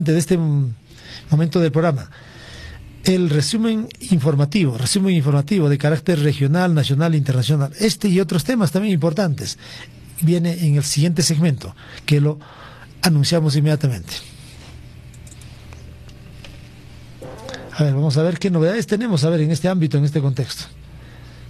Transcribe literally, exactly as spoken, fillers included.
de este momento del programa, el resumen informativo, resumen informativo de carácter regional, nacional e internacional. Este y otros temas también importantes viene en el siguiente segmento, que lo anunciamos inmediatamente. A ver, vamos a ver qué novedades tenemos a ver en este ámbito, en este contexto.